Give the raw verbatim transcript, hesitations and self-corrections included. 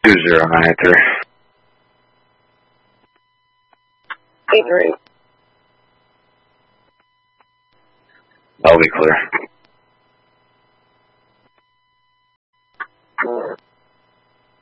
Two zero nine three. Eight three. I'll be clear.